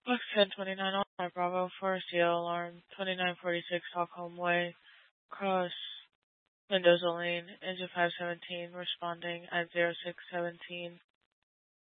Box 1029 on my Bravo for CL alarm 2946 Stockholm Way, cross Mendoza Lane, engine 517, responding at 0617.